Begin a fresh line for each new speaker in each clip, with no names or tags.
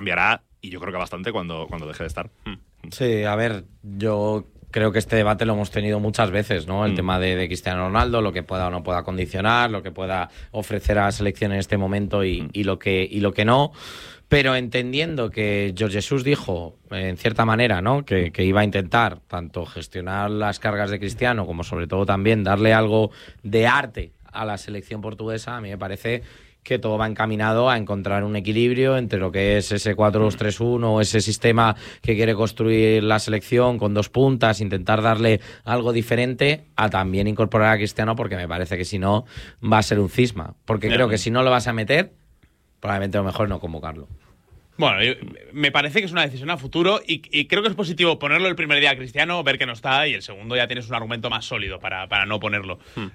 cambiará, y yo creo que bastante cuando deje de estar.
Sí, a ver, yo creo que este debate lo hemos tenido muchas veces, ¿no? El tema de Cristiano Ronaldo, lo que pueda o no pueda condicionar, lo que pueda ofrecer a la selección en este momento y lo que no. Pero entendiendo que Jorge Jesús dijo, en cierta manera, ¿no?, que iba a intentar tanto gestionar las cargas de Cristiano como sobre todo también darle algo de arte a la selección portuguesa, a mí me parece que todo va encaminado a encontrar un equilibrio entre lo que es ese 4-2-3-1 o ese sistema que quiere construir la selección con dos puntas, intentar darle algo diferente, a también incorporar a Cristiano, porque me parece que si no va a ser un cisma. Porque creo que si no lo vas a meter, probablemente lo mejor es no convocarlo.
Bueno, me parece que es una decisión a futuro y creo que es positivo ponerlo el primer día a Cristiano, ver que no está, y el segundo ya tienes un argumento más sólido para no ponerlo.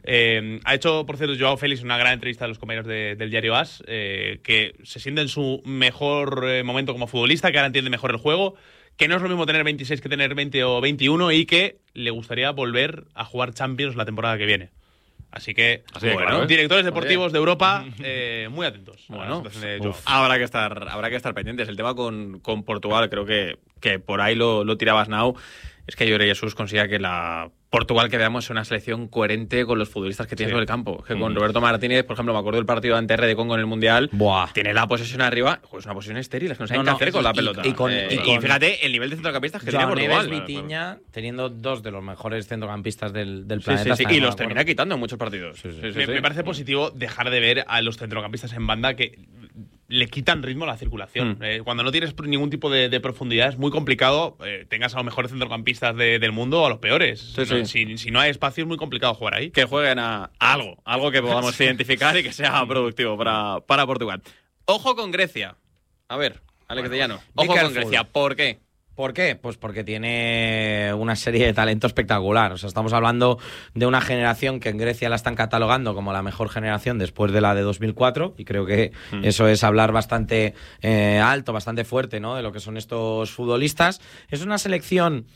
Ha hecho, por cierto, Joao Félix una gran entrevista a los compañeros del diario AS, que se siente en su mejor momento como futbolista, que ahora entiende mejor el juego, que no es lo mismo tener 26 que tener 20 o 21 y que le gustaría volver a jugar Champions la temporada que viene. Así que,
claro,
directores deportivos de Europa, muy atentos.
Bueno, habrá que estar pendientes. El tema con Portugal, creo que por ahí lo tirabas, Nau, es que Jorge Jesús consiga que la Portugal que veamos es una selección coherente con los futbolistas que tiene sobre el campo. Que con Roberto Martínez, por ejemplo, me acuerdo del partido ante R de Congo en el Mundial, tiene la posesión arriba, es una posesión estéril, es que no saben qué hacer con la pelota. Y fíjate el nivel de centrocampistas que tiene Portugal.
Vitiña, teniendo dos de los mejores centrocampistas del planeta.
Y los termina quitando en muchos partidos.
Me parece positivo dejar de ver a los centrocampistas en banda que le quitan ritmo a la circulación. Cuando no tienes ningún tipo de profundidad es muy complicado, tengas a los mejores centrocampistas del mundo o a los peores. Si no hay espacio es muy complicado jugar ahí.
Que jueguen a algo que podamos identificar y que sea productivo para Portugal. Ojo con Grecia. A ver, Alex de Llano. Ojo con Grecia. ¿Por qué?
¿Por qué? Pues porque tiene una serie de talento espectacular. O sea, estamos hablando de una generación que en Grecia la están catalogando como la mejor generación después de la de 2004, y creo que eso es hablar bastante alto, bastante fuerte, ¿no?, de lo que son estos futbolistas. Es una selección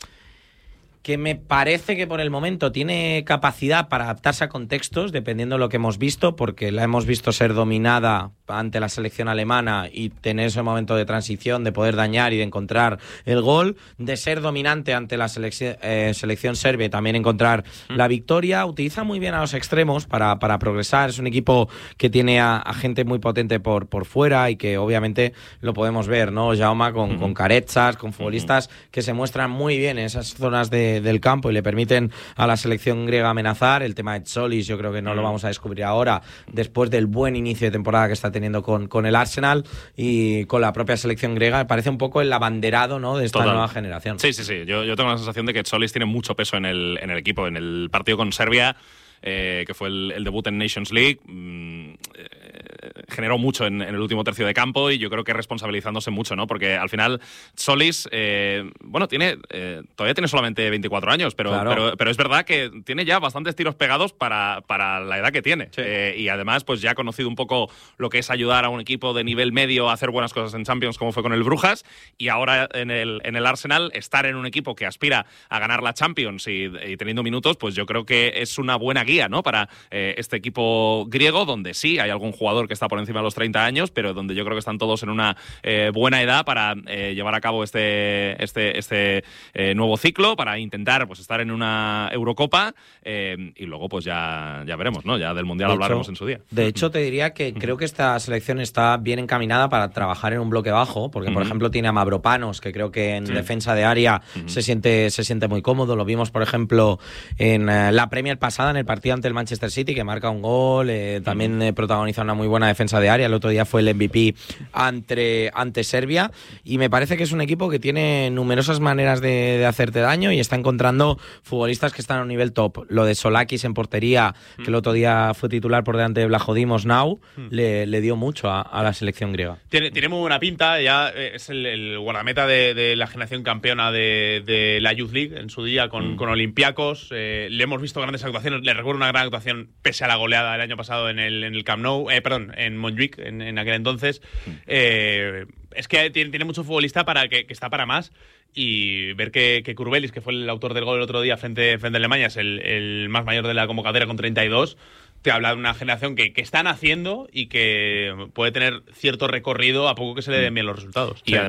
que me parece que por el momento tiene capacidad para adaptarse a contextos, dependiendo de lo que hemos visto, porque la hemos visto ser dominada ante la selección alemana y tener ese momento de transición, de poder dañar y de encontrar el gol, de ser dominante ante la selección serbia y también encontrar la victoria. Utiliza muy bien a los extremos para progresar. Es un equipo que tiene a gente muy potente por fuera y que obviamente lo podemos ver, ¿no? Jaume con Caretsas, con futbolistas que se muestran muy bien en esas zonas del campo y le permiten a la selección griega amenazar. El tema de Tsolis yo creo que no lo vamos a descubrir ahora, después del buen inicio de temporada que está teniendo con el Arsenal y con la propia selección griega. Me parece un poco el abanderado, ¿no?, de esta nueva generación.
Sí. Yo tengo la sensación de que Tsolis tiene mucho peso en el equipo. En el partido con Serbia, que fue el debut en Nations League, generó mucho en el último tercio de campo, y yo creo que responsabilizándose mucho, ¿no? Porque al final Tsolis, todavía tiene solamente 24 años, pero es verdad que tiene ya bastantes tiros pegados para la edad que tiene. Sí. Y además, pues ya ha conocido un poco lo que es ayudar a un equipo de nivel medio a hacer buenas cosas en Champions, como fue con el Brujas, y ahora en el Arsenal, estar en un equipo que aspira a ganar la Champions y teniendo minutos, pues yo creo que es una buena guía, ¿no?, para este equipo griego, donde sí hay algún jugador que está por encima de los 30 años, pero donde yo creo que están todos en una buena edad para llevar a cabo este nuevo ciclo, para intentar pues estar en una Eurocopa, y luego pues ya veremos, ¿no? Ya del Mundial hablaremos en su día.
De hecho, te diría que creo que esta selección está bien encaminada para trabajar en un bloque bajo, porque por ejemplo tiene a Mavropanos, que creo que en defensa de área se siente muy cómodo. Lo vimos, por ejemplo, en la Premier pasada, en el partido ante el Manchester City, que marca un gol, también protagoniza una muy buena defensa de área. El otro día fue el MVP ante Serbia, y me parece que es un equipo que tiene numerosas maneras de hacerte daño y está encontrando futbolistas que están a un nivel top. Lo de Solakis en portería, que el otro día fue titular por delante de Vlachodimos Now, le dio mucho a la selección griega.
Tiene muy buena pinta, ya es el guardameta de la generación campeona de la Youth League en su día con Olympiacos. Le hemos visto grandes actuaciones, le recuerdo una gran actuación pese a la goleada del año pasado en el Camp Nou, en Montjuic en aquel entonces. es que tiene mucho futbolista para que está para más. Y ver que Kurbelis, que fue el autor del gol el otro día frente a Alemania, es el más mayor de la convocatoria con 32, te habla de una generación que están haciendo y que puede tener cierto recorrido a poco que se le den bien los resultados.
Y